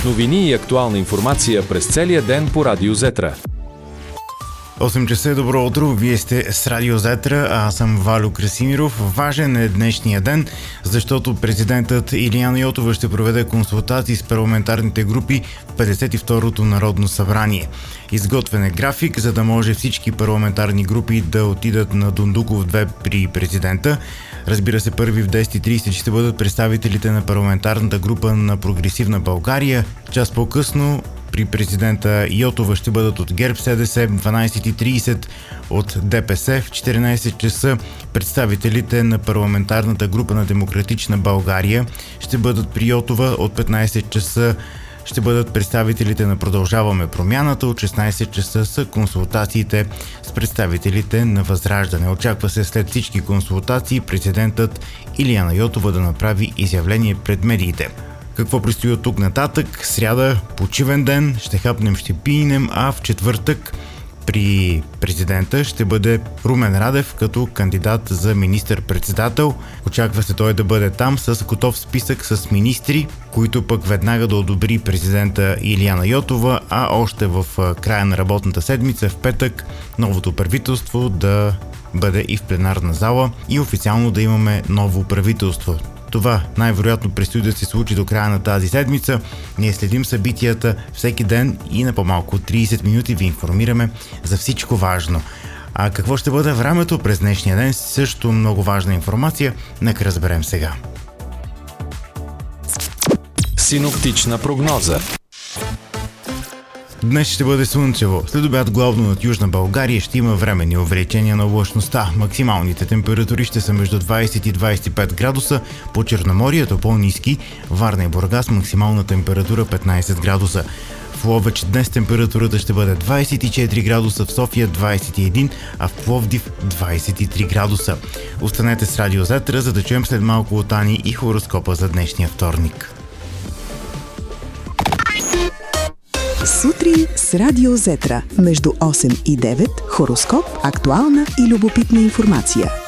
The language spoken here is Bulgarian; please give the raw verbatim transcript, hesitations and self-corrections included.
Новини и актуална информация през целия ден по Радио Зетра. осем часа, добро утро, вие сте с Радио Зетра, а аз съм Валю Красимиров. Важен е днешния ден, защото президентът Илияна Йотова ще проведе консултации с парламентарните групи в петдесет и второто Народно събрание. Изготвен е график, за да може всички парламентарни групи да отидат на Дондуков две при президента. Разбира се, първи в десет и тридесет ще бъдат представителите на парламентарната група на Прогресивна България. Час по-късно при президента Йотова ще бъдат от ГЕРБ-СДС, в дванадесет и тридесет от ДПС, в четиринадесет часа представителите на парламентарната група на Демократична България ще бъдат при Йотова, от петнадесет часа ще бъдат представителите на Продължаваме промяната, от шестнадесет часа са консултациите с представителите на Възраждане. Очаква се след всички консултации президентът Илияна Йотова да направи изявление пред медиите. Какво предстои от тук нататък? Сряда, почивен ден, ще хапнем, ще пинем, а в четвъртък при президента ще бъде Румен Радев като кандидат за министър-председател. Очаква се той да бъде там с готов списък с министри, които пък веднага да одобри президента Илияна Йотова, а още в края на работната седмица, в петък, новото правителство да бъде и в пленарна зала и официално да имаме ново правителство. Това най-вероятно предстои да се случи до края на тази седмица. Ние следим събитията всеки ден и на по-малко от тридесет минути ви информираме за всичко важно. А какво ще бъде времето през днешния ден? Също много важна информация. Нека разберем сега. Синоптична прогноза. Днес ще бъде слънчево. След обяд главно над Южна България ще има временни увеличения на облачността. Максималните температури ще са между двадесет и двадесет и пет градуса, по Черноморието по-ниски, Варна и Бургас максимална температура петнадесет градуса. В Ловеч днес температурата ще бъде двадесет и четири градуса, в София двадесет и един, а в Пловдив двадесет и три градуса. Останете с Радио Зетра, за да чуем след малко от Ани и хороскопа за днешния вторник. Сутрин с Радио Зетра. Между осем и девет хороскоп, актуална и любопитна информация.